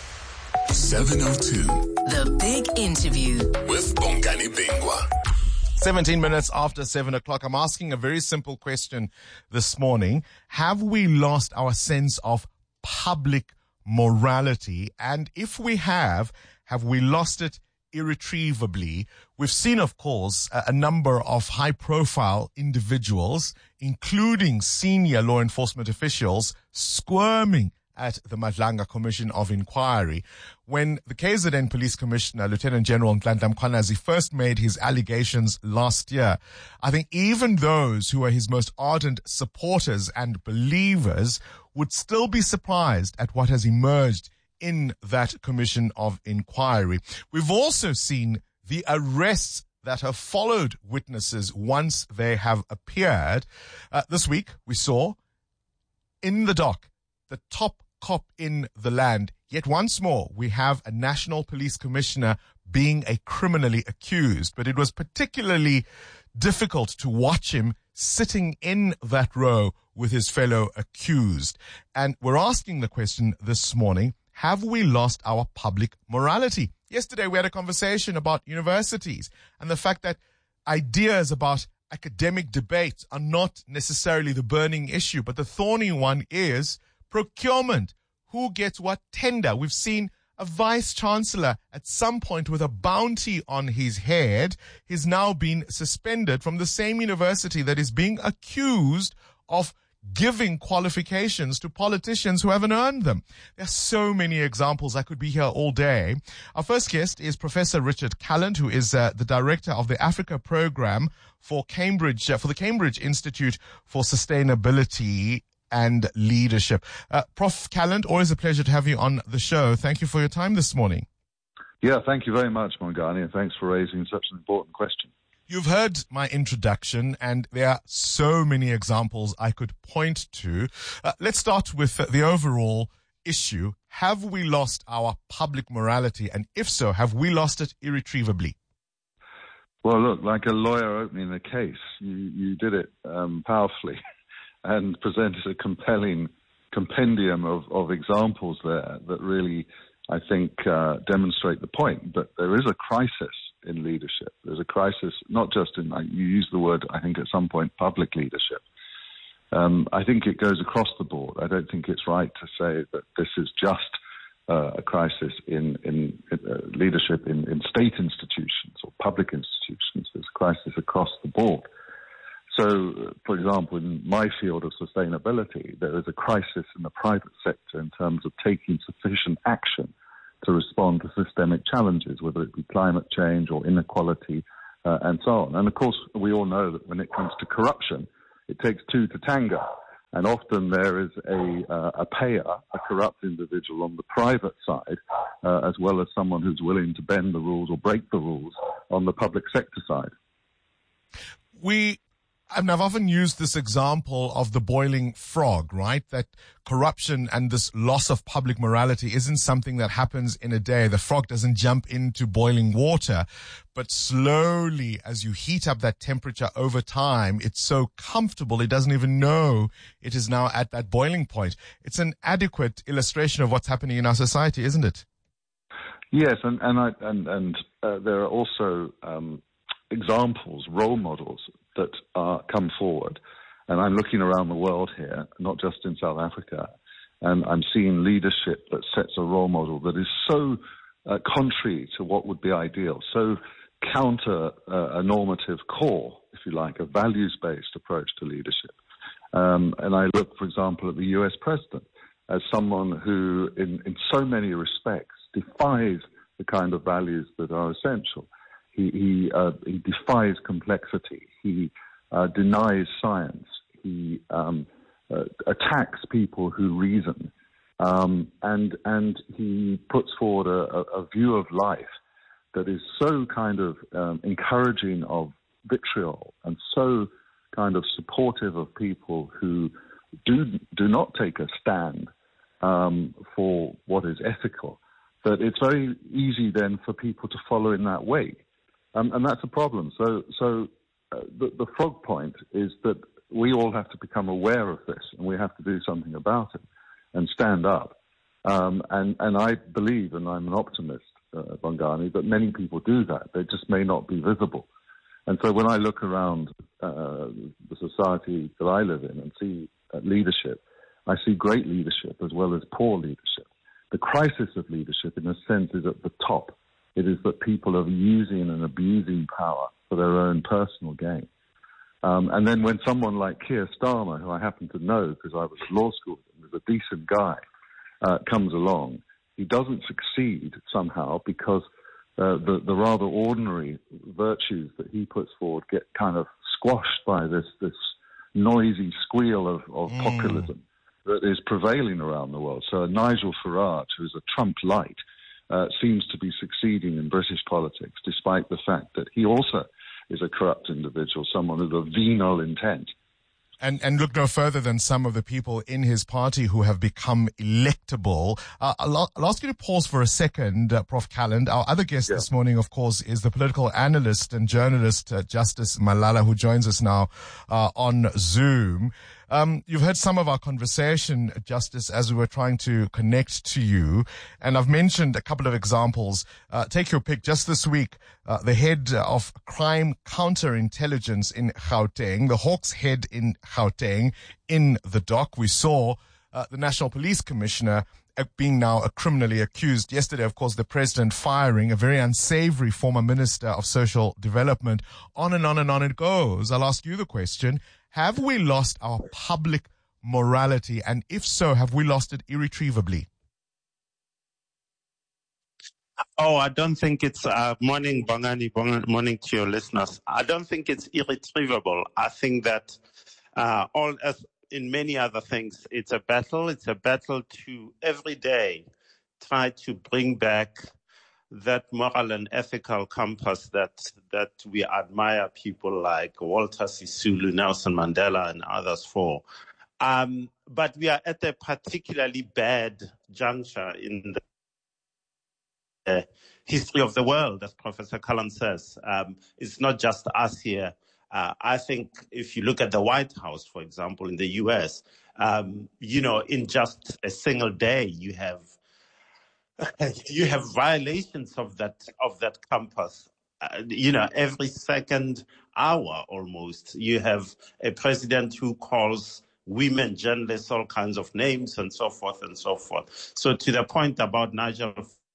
seven oh two. The Big Interview. With Bongani Bingwa. seventeen minutes after seven o'clock. I'm asking a very simple question this morning. Have we lost our sense of public morality? And if we have, have we lost it irretrievably? We've seen, of course, a, a number of high-profile individuals, including senior law enforcement officials, squirming at the Madlanga Commission of Inquiry. When the K Z N Police Commissioner, Lieutenant General Nhlanhla Mkhwanazi, first made his allegations last year, I think even those who are his most ardent supporters and believers would still be surprised at what has emerged in that Commission of Inquiry. We've also seen the arrests that have followed witnesses once they have appeared. Uh, this week, we saw in the dock the top cop in the land. Yet once more, we have a national police commissioner being a criminally accused. But it was particularly difficult to watch him sitting in that row with his fellow accused. And we're asking the question this morning, have we lost our public morality? Yesterday, we had a conversation about universities and the fact that ideas about academic debate are not necessarily the burning issue, but the thorny one is procurement. Who gets what tender? We've seen a vice chancellor at some point with a bounty on his head. He's now been suspended from the same university that is being accused of giving qualifications to politicians who haven't earned them. There are so many examples. I could be here all day. Our first guest is Professor Richard Calland, who is uh, the director of the Africa program for Cambridge, uh, for the Cambridge Institute for Sustainability and Leadership. Uh, Professor Calland, always a pleasure to have you on the show. Thank you for your time this morning. Yeah, thank you very much, Mongani, and thanks for raising such an important question. You've heard my introduction, and there are so many examples I could point to. Uh, let's start with uh, the overall issue. Have we lost our public morality? And if so, have we lost it irretrievably? Well, look, like a lawyer opening a case, you, you did it um, powerfully and presented a compelling compendium of, of examples there that really, I think, uh, demonstrate the point that there is a crisis in leadership. There's a crisis, not just in, you used the word, I think, at some point, public leadership. Um, I think it goes across the board. I don't think it's right to say that this is just uh, a crisis in, in, in uh, leadership in, in state institutions or public institutions. There's a crisis across the board. So, for example, in my field of sustainability, there is a crisis in the private sector in terms of taking sufficient action to respond to systemic challenges, whether it be climate change or inequality uh, and so on. And of course, we all know that when it comes to corruption, it takes two to tango. And often there is a, uh, a payer, a corrupt individual on the private side, uh, as well as someone who's willing to bend the rules or break the rules on the public sector side. We... I mean, I've often used this example of the boiling frog, right? That corruption and this loss of public morality isn't something that happens in a day. The frog doesn't jump into boiling water, but slowly, as you heat up that temperature over time, it's so comfortable it doesn't even know it is now at that boiling point. It's an adequate illustration of what's happening in our society, isn't it? Yes, and and I, and, and uh, there are also um, examples, role models that uh, come forward. And I'm looking around the world here, not just in South Africa, and I'm seeing leadership that sets a role model that is so uh, contrary to what would be ideal, so counter uh, a normative core, if you like, a values-based approach to leadership. Um, and I look, for example, at the U S president as someone who, in, in so many respects, defies the kind of values that are essential. He, he, uh, he defies complexity. He uh, denies science. He um, uh, attacks people who reason. Um, and, and he puts forward a, a view of life that is so kind of um, encouraging of vitriol and so kind of supportive of people who do, do not take a stand um, for what is ethical, that it's very easy then for people to follow in that wake. Um, and that's a problem. So, so uh, the, the frog point is that we all have to become aware of this, and we have to do something about it and stand up. Um, and, and I believe, and I'm an optimist, uh, Bongani, that many people do that. They just may not be visible. And so when I look around uh, the society that I live in and see uh, leadership, I see great leadership as well as poor leadership. The crisis of leadership, in a sense, is at the top. It is that people are using and abusing power for their own personal gain. Um, and then when someone like Keir Starmer, who I happen to know because I was at law school and is a decent guy, uh, comes along, he doesn't succeed somehow because uh, the, the rather ordinary virtues that he puts forward get kind of squashed by this, this noisy squeal of, of mm. populism that is prevailing around the world. So Nigel Farage, who's a Trump light, Uh, seems to be succeeding in British politics, despite the fact that he also is a corrupt individual, someone with a venal intent. And, and look no further than some of the people in his party who have become electable. Uh, I'll, I'll ask you to pause for a second, uh, Professor Calland. Our other guest yeah. this morning, of course, is the political analyst and journalist, uh, Justice Malala, who joins us now uh, on Zoom. Um, you've heard some of our conversation, Justice, as we were trying to connect to you. And I've mentioned a couple of examples. Uh, take your pick. Just this week, uh, the head of crime counterintelligence in Gauteng, the Hawks head in Gauteng, in the dock. We saw uh, the National Police Commissioner being now a criminally accused. Yesterday, of course, the president firing a very unsavory former minister of social development. On and on and on it goes. I'll ask you the question. Have we lost our public morality? And if so, have we lost it irretrievably? Oh, I don't think it's, uh, morning, Bongani, morning to your listeners. I don't think it's irretrievable. I think that, uh, all as in many other things, it's a battle. It's a battle to every day try to bring back that moral and ethical compass that that we admire people like Walter Sisulu, Nelson Mandela, and others for. Um, but we are at a particularly bad juncture in the uh, history of the world, as Professor Cullen says. Um, it's not just us here. Uh, I think if you look at the White House, for example, in the U S, um, you know, in just a single day, you have you have violations of that of that compass. Uh, you know, every second hour almost, you have a president who calls women journalists all kinds of names and so forth and so forth. So to the point about Nigel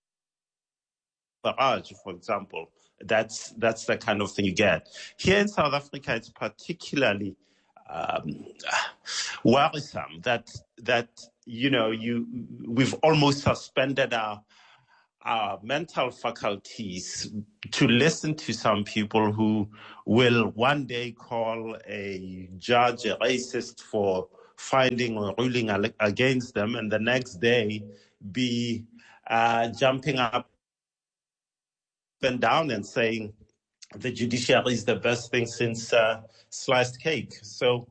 Farage, for example, that's that's the kind of thing you get. Here in South Africa, it's particularly um, worrisome that that you know you we've almost suspended our our mental faculties to listen to some people who will one day call a judge a racist for finding or ruling against them, and the next day be uh, jumping up and down and saying the judiciary is the best thing since uh, sliced cake. So,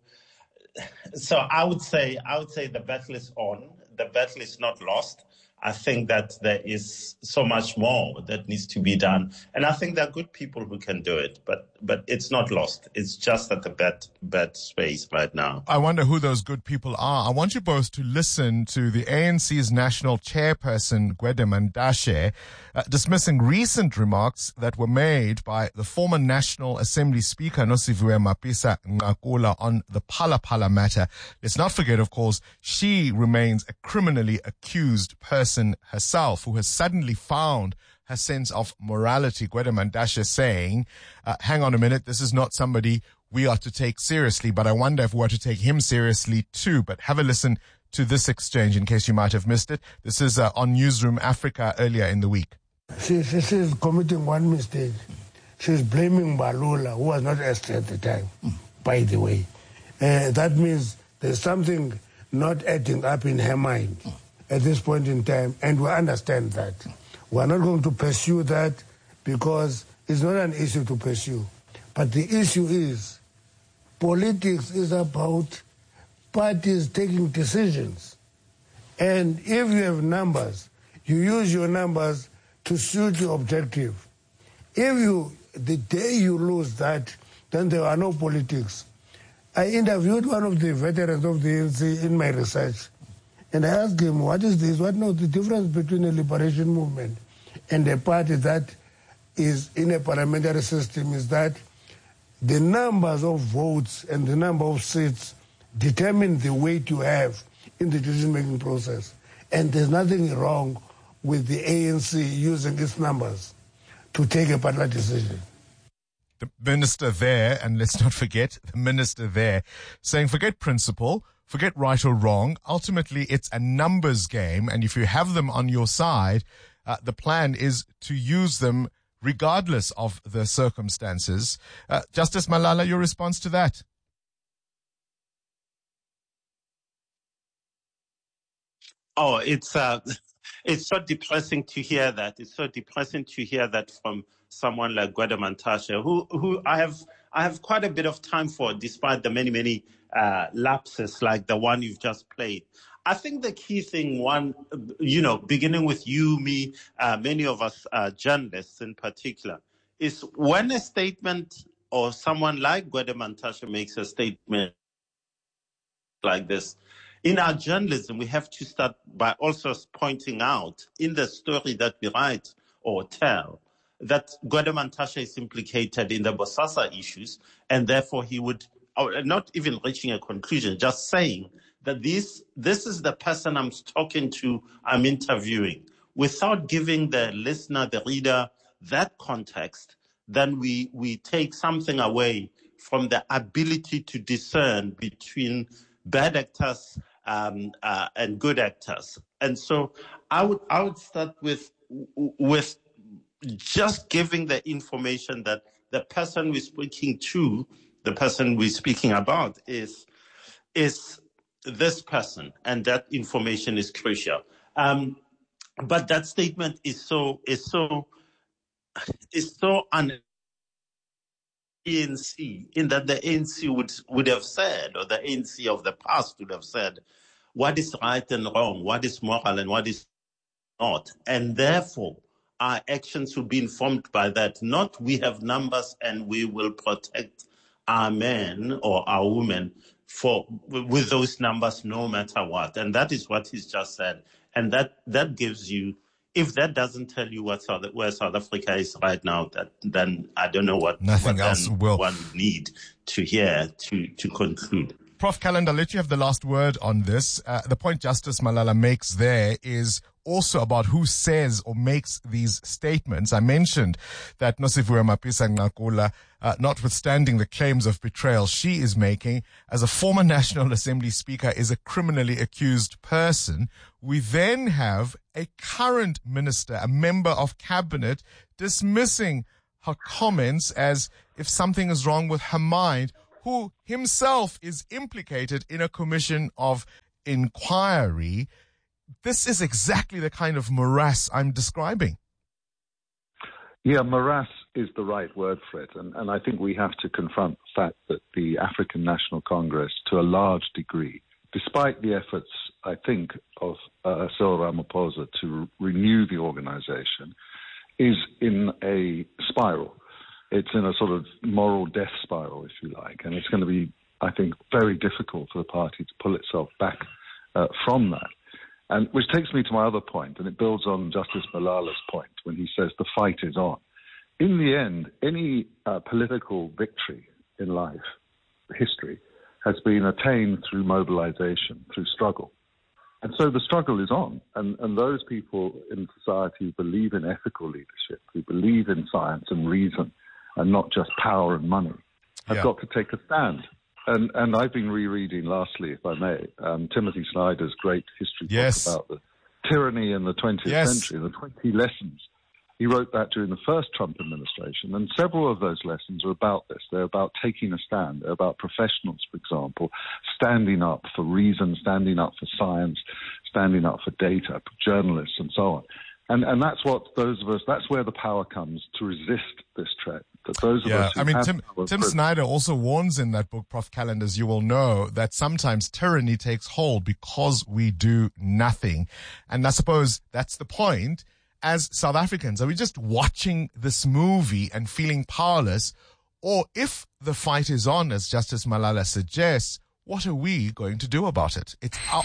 so I would say I would say the battle is on. The battle is not lost. I think that there is so much more that needs to be done. And I think there are good people who can do it, but but it's not lost. It's just at the bad, bad space right now. I wonder who those good people are. I want you both to listen to the A N C's national chairperson, Gwede Mantashe, uh, dismissing recent remarks that were made by the former National Assembly Speaker, Nosiviwe Mapisa Nqakula, on the Phala Phala matter. Let's not forget, of course, she remains a criminally accused person herself who has suddenly found her sense of morality. Gwede Mantashe saying, uh, hang on a minute, this is not somebody we are to take seriously, but I wonder if we are to take him seriously too. But have a listen to this exchange in case you might have missed it. This is uh, on Newsroom Africa earlier in the week. She, she, she's committing one mistake. She's blaming Mbalula, who was not asked at the time, mm. by the way. Uh, that means there's something not adding up in her mind mm. at this point in time, and we understand that. Mm. We're not going to pursue that because it's not an issue to pursue. But the issue is politics is about parties taking decisions. And if you have numbers, you use your numbers to suit your objective. If you, the day you lose that, then there are no politics. I interviewed one of the veterans of the A N C in my research, and I asked him, what is this? What no, the difference between a liberation movement and a party that is in a parliamentary system is that the numbers of votes and the number of seats determine the weight you have in the decision-making process. And there's nothing wrong with the A N C using its numbers to take a particular decision. The minister there, and let's not forget, the minister there, saying forget principle, forget right or wrong. Ultimately, it's a numbers game, and if you have them on your side, uh, the plan is to use them regardless of the circumstances. Uh, Justice Malala, your response to that? Oh, it's uh, it's so depressing to hear that. It's so depressing to hear that from someone like Gwede Mantashe, who who I have I have quite a bit of time for, despite the many many uh, lapses like the one you've just played. I think the key thing, one, you know, beginning with you, me, uh, many of us uh, journalists in particular, is when a statement or someone like Gwede Mantashe makes a statement like this, in our journalism, we have to start by also pointing out in the story that we write or tell that Gwede Mantashe is implicated in the Bosasa issues, and therefore he would, or not even reaching a conclusion, just saying that this this is the person I'm talking to, I'm interviewing, without giving the listener, the reader, that context, then we, we take something away from the ability to discern between bad actors um, uh, and good actors. And so I would I would start with with just giving the information that the person we're speaking to, the person we're speaking about, is is this person, and that information is crucial. Um, but that statement is so is so is so un A N C, in that the A N C would would have said, or the A N C of the past would have said, what is right and wrong, what is moral and what is not, and therefore our actions will be informed by that. Not we have numbers and we will protect our men or our women for with those numbers no matter what. And that is what he's just said. And that, that gives you, if that doesn't tell you what South, where South Africa is right now, that then I don't know what, Nothing what else will. one need to hear to, to conclude. Professor Calendar, I'll let you have the last word on this. Uh, the point Justice Malala makes there is also about who says or makes these statements. I mentioned that Nosiviwe Mapisa-Nqakula, uh, notwithstanding the claims of betrayal she is making, as a former National Assembly Speaker, is a criminally accused person. We then have a current minister, a member of cabinet, dismissing her comments as if something is wrong with her mind, who himself is implicated in a commission of inquiry. This is exactly the kind of morass I'm describing. Yeah, morass is the right word for it. And, and I think we have to confront the fact that the African National Congress, to a large degree, despite the efforts, I think, of uh, Cyril Ramaphosa to re- renew the organization, is in a spiral. It's in a sort of moral death spiral, if you like, and it's going to be, I think, very difficult for the party to pull itself back uh, from that. And which takes me to my other point, and it builds on Justice Malala's point when he says the fight is on. In the end, any uh, political victory in life, history, has been attained through mobilization, through struggle. And so the struggle is on. And, and those people in society who believe in ethical leadership, who believe in science and reason, and not just power and money, have Yeah. got to take a stand. And, and I've been rereading, lastly, if I may, um, Timothy Snyder's great history Yes. book about the tyranny in the twentieth Yes. century, the twenty lessons. He wrote that during the first Trump administration, and several of those lessons are about this. They're about taking a stand. They're about professionals, for example, standing up for reason, standing up for science, standing up for data, journalists, and so on. And and that's what those of us, that's where the power comes to resist this trend. That those of Yeah, us who I mean, have Tim, power Tim privilege- Snyder also warns in that book, Professor Calendar, as you will know, that sometimes tyranny takes hold because we do nothing. And I suppose that's the point. As South Africans, are we just watching this movie and feeling powerless? Or if the fight is on, as Justice Malala suggests, what are we going to do about it? It's our...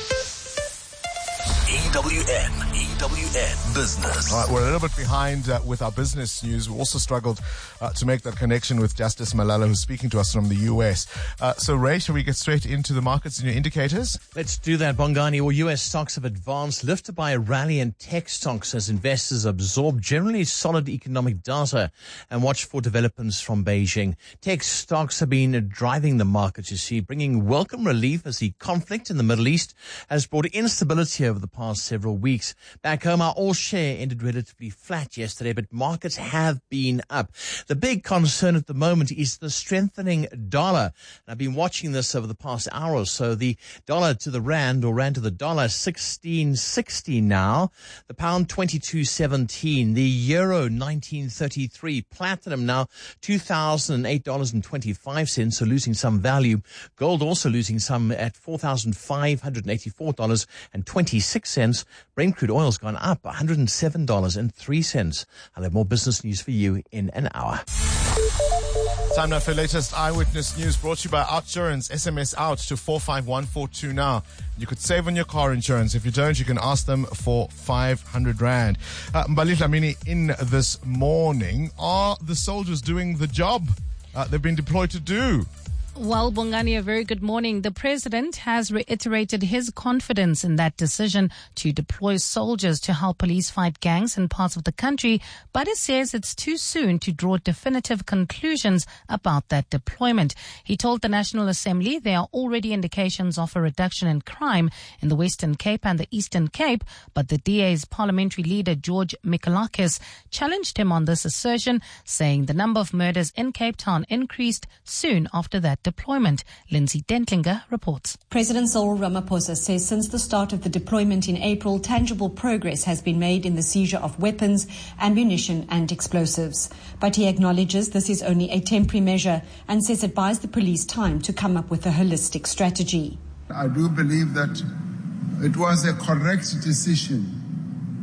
E W N, E W N Business. All right, we're a little bit behind uh, with our business news. We also struggled uh, to make that connection with Justice Malala, who's speaking to us from the U S. Uh, so, Ray, shall we get straight into the markets and your indicators? Let's do that, Bongani. Well, U S stocks have advanced, lifted by a rally in tech stocks as investors absorb generally solid economic data and watch for developments from Beijing. Tech stocks have been driving the market, you see, bringing welcome relief as the conflict in the Middle East has brought instability over the past several weeks. Back home, our all-share ended relatively flat yesterday, but markets have been up. The big concern at the moment is the strengthening dollar. And I've been watching this over the past hour or so. The dollar to the rand, or rand to the dollar, sixteen sixty now. The pound, twenty-two seventeen. The euro, nineteen thirty-three. Platinum now, two thousand eight dollars and twenty-five cents, so losing some value. Gold also losing some at four thousand five hundred eighty-four dollars and twenty-six cents. Brent crude oil's gone up one hundred seven dollars and three cents. I'll have more business news for you in an hour. Time now for latest Eyewitness News, brought to you by Outsurance. S M S out to four five one four two now. You could save on your car insurance. If you don't, you can ask them for five hundred rand. Uh, Mbali Dlamini, in this morning, are the soldiers doing the job uh, they've been deployed to do? Well, Bongani, a very good morning. The president has reiterated his confidence in that decision to deploy soldiers to help police fight gangs in parts of the country, but he says it's too soon to draw definitive conclusions about that deployment. He told the National Assembly there are already indications of a reduction in crime in the Western Cape and the Eastern Cape, but the D A's parliamentary leader, George Mikalakis, challenged him on this assertion, saying the number of murders in Cape Town increased soon after that deployment. Lindsay Dentlinger reports. President Cyril Ramaphosa says since the start of the deployment in April, tangible progress has been made in the seizure of weapons, ammunition and explosives. But he acknowledges this is only a temporary measure and says it buys the police time to come up with a holistic strategy. I do believe that it was a correct decision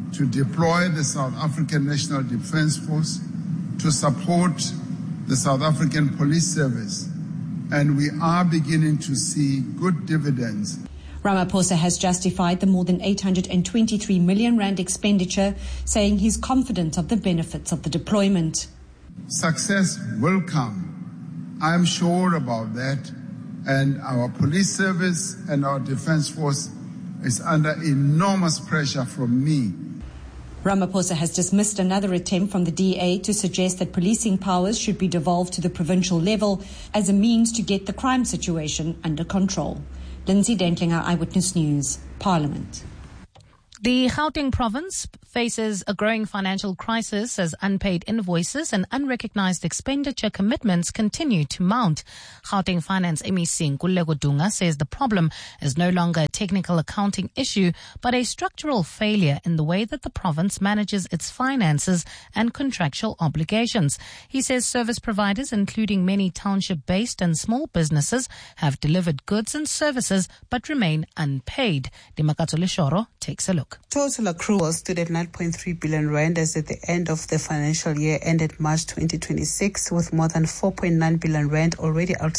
to deploy the South African National Defence Force to support the South African Police Service, and we are beginning to see good dividends. Ramaphosa has justified the more than eight hundred twenty-three million rand expenditure, saying he's confident of the benefits of the deployment. Success will come. I'm sure about that. And our police service and our defense force is under enormous pressure from me. Ramaphosa has dismissed another attempt from the D A to suggest that policing powers should be devolved to the provincial level as a means to get the crime situation under control. Lindsay Dentlinger, Eyewitness News, Parliament. The Gauteng province faces a growing financial crisis as unpaid invoices and unrecognized expenditure commitments continue to mount. Gauteng Finance M E C Nkululeko Dunga says the problem is no longer a technical accounting issue, but a structural failure in the way that the province manages its finances and contractual obligations. He says service providers, including many township-based and small businesses, have delivered goods and services but remain unpaid. Dimakato Leshoro takes a look. Total accruals stood at nine point three billion rand as at the end of the financial year ended March twenty twenty-six, with more than four point nine billion rand already outstanding.